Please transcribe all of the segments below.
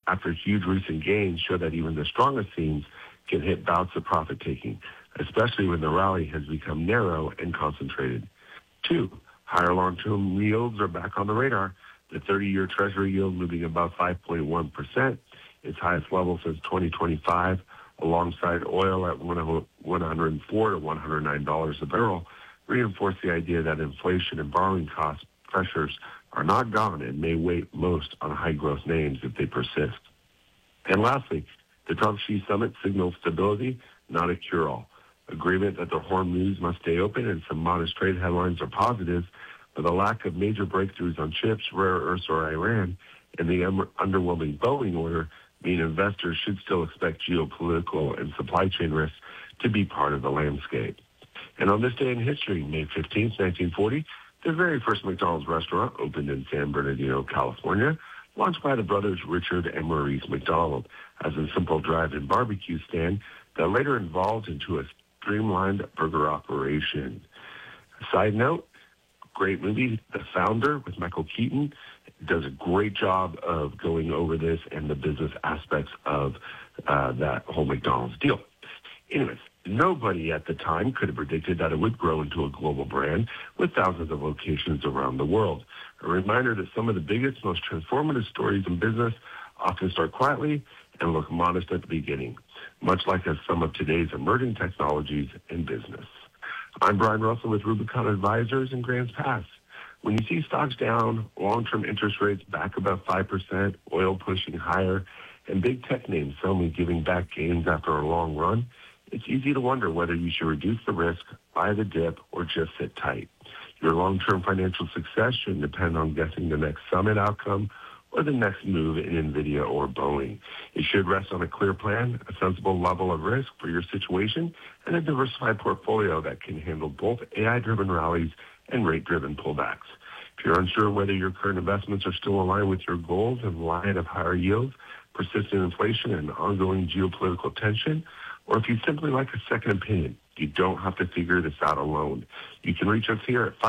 after huge recent gains show that even the strongest themes can hit bouts of profit-taking, especially when the rally has become narrow and concentrated. 2, higher long-term yields are back on the radar. The 30-year Treasury yield moving above 5.1%, its highest level since 2025, alongside oil at $104 to $109 a barrel, reinforce the idea that inflation and borrowing cost pressures are not gone and may weigh most on high-growth names if they persist. And lastly, the Trump-Xi summit signals stability, not a cure-all. Agreement that the Hormuz must stay open and some modest trade headlines are positive, but the lack of major breakthroughs on chips, rare earths, or Iran, and the underwhelming Boeing order mean investors should still expect geopolitical and supply chain risks to be part of the landscape. And on this day in history, May 15th, 1940, the very first McDonald's restaurant opened in San Bernardino, California, launched by the brothers Richard and Maurice McDonald as a simple drive-in barbecue stand that later evolved into a streamlined burger operation. Side note, great movie, The Founder with Michael Keaton, does a great job of going over this and the business aspects of that whole McDonald's deal. Anyways, nobody at the time could have predicted that it would grow into a global brand with thousands of locations around the world. A reminder that some of the biggest, most transformative stories in business often start quietly and look modest at the beginning, much like some of today's emerging technologies in business. I'm Brian Russell with Rubicon Advisors in Grants Pass. When you see stocks down, long-term interest rates back above 5%, oil pushing higher, and big tech names suddenly giving back gains after a long run, it's easy to wonder whether you should reduce the risk, buy the dip, or just sit tight. Your long-term financial success shouldn't depend on guessing the next summit outcome or the next move in NVIDIA or Boeing. It should rest on a clear plan, a sensible level of risk for your situation, and a diversified portfolio that can handle both AI-driven rallies and rate-driven pullbacks. If you're unsure whether your current investments are still aligned with your goals in light of higher yields, persistent inflation, and ongoing geopolitical tension, or if you simply like a second opinion, you don't have to figure this out alone. You can reach us here at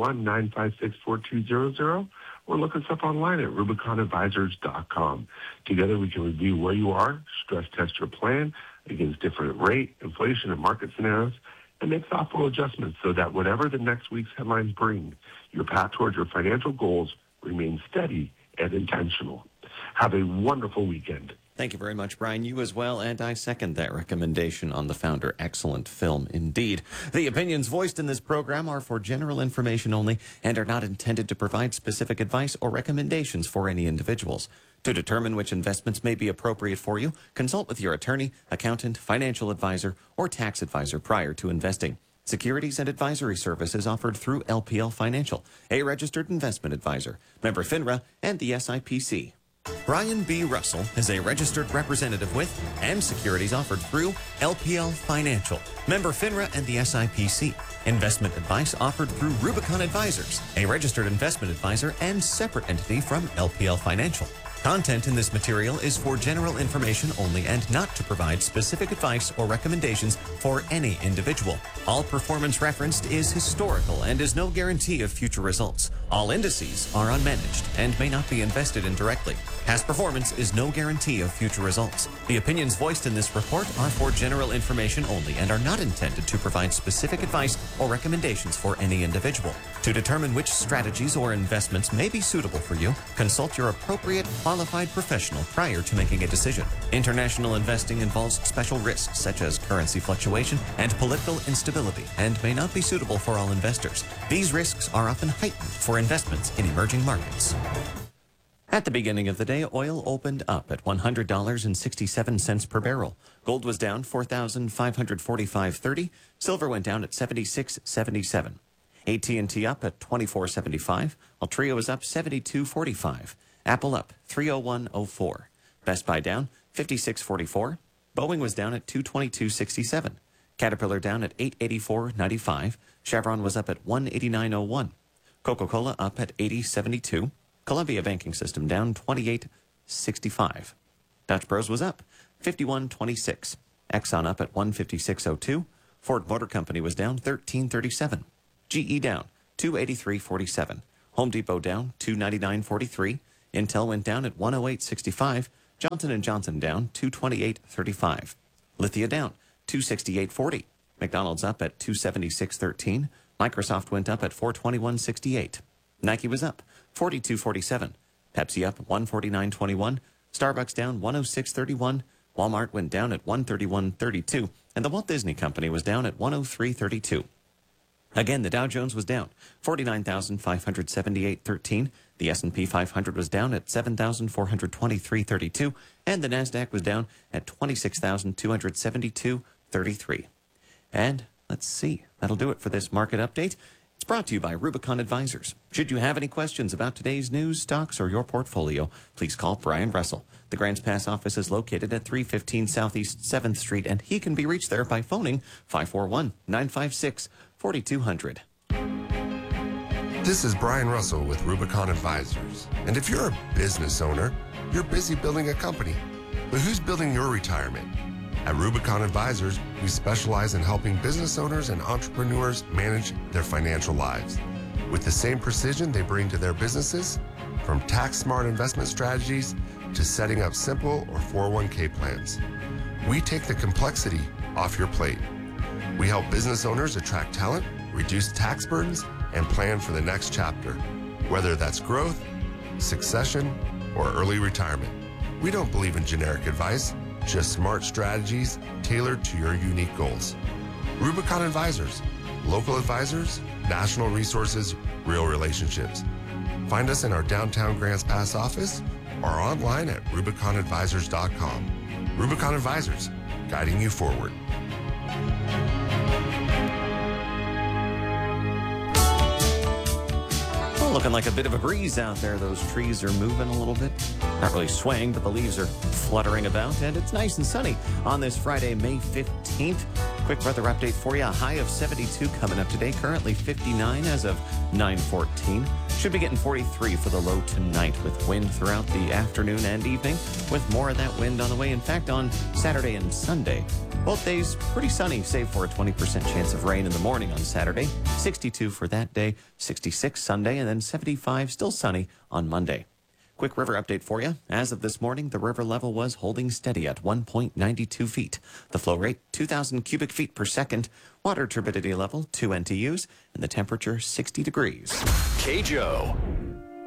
541-956-4200 or look us up online at RubiconAdvisors.com. Together we can review where you are, stress test your plan against different rate, inflation, and market scenarios, and make thoughtful adjustments so that whatever the next week's headlines bring, your path towards your financial goals remains steady and intentional. Have a wonderful weekend. Thank you very much, Brian. You as well, and I second that recommendation on The Founder. Excellent film indeed. The opinions voiced in this program are for general information only and are not intended to provide specific advice or recommendations for any individuals. To determine which investments may be appropriate for you, consult with your attorney, accountant, financial advisor, or tax advisor prior to investing. Securities and advisory services offered through LPL Financial, a registered investment advisor, member FINRA, and the SIPC. Brian B. Russell is a registered representative with and securities offered through LPL Financial, member FINRA and the SIPC. Investment advice offered through Rubicon Advisors, a registered investment advisor and separate entity from LPL Financial. Content in this material is for general information only and not to provide specific advice or recommendations for any individual. All performance referenced is historical and is no guarantee of future results. All indices are unmanaged and may not be invested in directly. Past performance is no guarantee of future results. The opinions voiced in this report are for general information only and are not intended to provide specific advice or recommendations for any individual. To determine which strategies or investments may be suitable for you, consult your appropriate qualified professional prior to making a decision. International investing involves special risks such as currency fluctuation and political instability and may not be suitable for all investors. These risks are often heightened for investments in emerging markets. At the beginning of the day, oil opened up at $100.67 per barrel. Gold was down $4,545.30. Silver went down at $76.77. AT&T up at $24.75. Altria was up $72.45. Apple up $301.04. Best Buy down $56.44. Boeing was down at $222.67. Caterpillar down at $884.95. Chevron was up at $189.01. Coca-Cola up at $80.72. Columbia Banking System down $28.65. Dutch Bros was up $51.26. Exxon up at $156.02. Ford Motor Company was down $13.37. GE down $283.47. Home Depot down $299.43. Intel went down at $108.65. Johnson & Johnson down 228.35. Lithia down 268.40. McDonald's up at 276.13. Microsoft went up at 421.68. Nike was up 42.47. Pepsi up 149.21. Starbucks down 106.31. Walmart went down at 131.32. And the Walt Disney Company was down at 103.32. Again, the Dow Jones was down 49,578.13. The S&P 500 was down at 7,423.32. And the NASDAQ was down at 26,272.33. And let's see, that'll do it for this market update. It's brought to you by Rubicon Advisors. Should you have any questions about today's news, stocks, or your portfolio, please call Brian Russell. The Grants Pass office is located at 315 Southeast 7th Street, and he can be reached there by phoning 541-956-4200. This is Brian Russell with Rubicon Advisors. And if you're a business owner, you're busy building a company. But who's building your retirement? At Rubicon Advisors, we specialize in helping business owners and entrepreneurs manage their financial lives with the same precision they bring to their businesses, from tax-smart investment strategies to setting up simple or 401k plans. We take the complexity off your plate. We help business owners attract talent, reduce tax burdens, and plan for the next chapter, whether that's growth, succession, or early retirement. We don't believe in generic advice, just smart strategies tailored to your unique goals. Rubicon Advisors, local advisors, national resources, real relationships. Find us in our downtown Grants Pass office or online at RubiconAdvisors.com. Rubicon Advisors, guiding you forward. Looking like a bit of a breeze out there. Those trees are moving a little bit. Not really swaying, but the leaves are fluttering about, and it's nice and sunny on this Friday, May 15th. Quick weather update for you. A high of 72 coming up today. Currently 59 as of 9:14. Should be getting 43 for the low tonight, with wind throughout the afternoon and evening, with more of that wind on the way. In fact, on Saturday and Sunday, both days pretty sunny, save for a 20% chance of rain in the morning on Saturday. 62 for that day, 66 Sunday, and then 75 still sunny on Monday. Quick river update for you. As of this morning, the river level was holding steady at 1.92 feet. The flow rate, 2,000 cubic feet per second. Water turbidity level, 2 NTUs. And the temperature, 60 degrees. KJO.